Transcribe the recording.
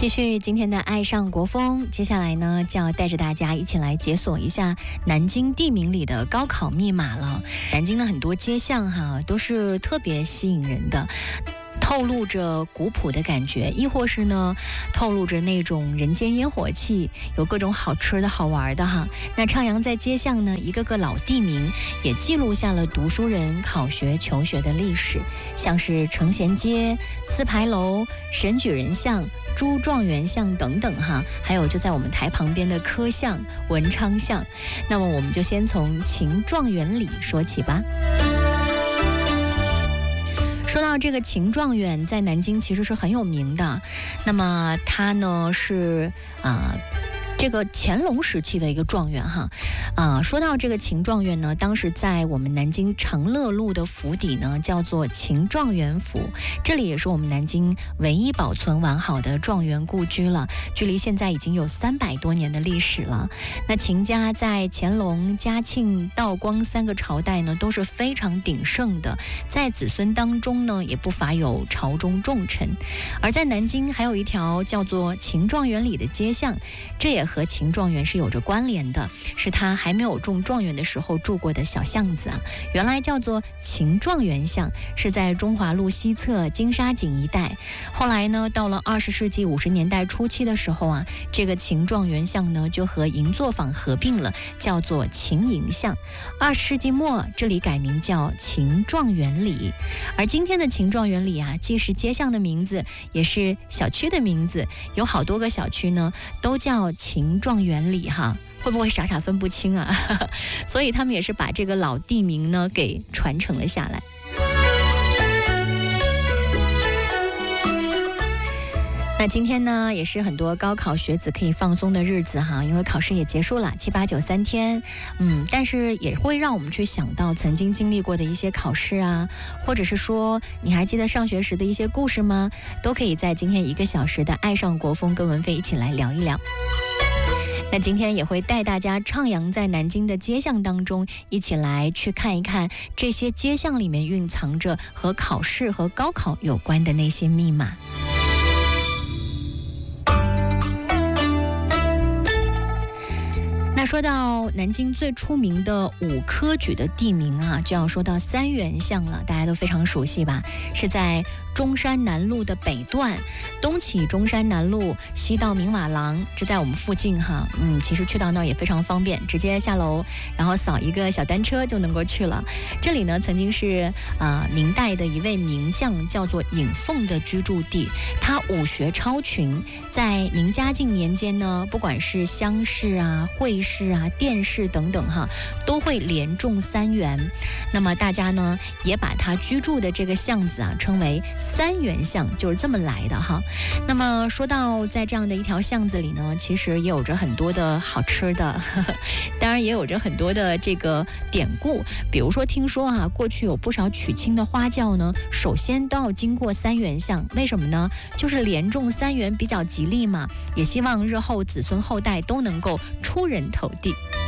继续今天的爱上国风，接下来呢就要带着大家一起来解锁一下南京地名里的高考密码了。南京的很多街巷都是特别吸引人的，透露着古朴的感觉，亦或是呢透露着那种人间烟火气，有各种好吃的好玩的那徜徉在街巷呢，一个个老地名也记录下了读书人考学求学的历史，像是承贤街、四牌楼、神举人巷、朱状元巷等等还有就在我们台旁边的柯巷、文昌巷。那么我们就先从秦状元里说起吧。说到这个秦状元，在南京其实是很有名的。那么他呢是这个乾隆时期的一个状元说到这个秦状元呢，当时在我们南京长乐路的府邸呢，叫做秦状元府，这里也是我们南京唯一保存完好的状元故居了，距离现在已经有300多年的历史了。那秦家在乾隆、嘉庆、道光3个朝代呢，都是非常鼎盛的，在子孙当中呢，也不乏有朝中重臣。而在南京还有一条叫做秦状元里的街巷，这也和秦状元是有着关联的，是他还没有中状元的时候住过的小巷子原来叫做秦状元巷，是在中华路西侧金沙井一带。后来呢，到了20世纪50年代初期的时候这个秦状元巷呢就和银作坊合并了，叫做秦银巷。20世纪末，这里改名叫秦状元里。而今天的秦状元里既是街巷的名字，也是小区的名字，有好多个小区呢都叫秦状元里会不会傻傻分不清所以他们也是把这个老地名呢给传承了下来。那今天呢，也是很多高考学子可以放松的日子因为考试也结束了，7、8、9、3天，但是也会让我们去想到曾经经历过的一些考试或者是说你还记得上学时的一些故事吗？都可以在今天1个小时的爱上国风跟文飞一起来聊一聊。那今天也会带大家徜徉在南京的街巷当中，一起来去看一看这些街巷里面蕴藏着和考试和高考有关的那些密码。那说到南京最出名的5科举的地名就要说到三元巷了，大家都非常熟悉吧？是在中山南路的北段，东起中山南路，西到明瓦廊，这在我们附近其实去到那儿也非常方便，直接下楼，然后扫一个小单车就能够去了。这里呢，曾经是明代的一位名将叫做尹凤的居住地，他武学超群，在明嘉靖年间呢，不管是乡试会试殿试等等都会连中3元。那么大家呢也把他居住的这个巷子称为3元巷，就是这么来的那么说到在这样的一条巷子里呢，其实也有着很多的好吃的当然也有着很多的这个典故。比如说听说过去有不少娶亲的花轿呢，首先都要经过3元巷，为什么呢？就是连中3元比较吉利嘛，也希望日后子孙后代都能够出人头地。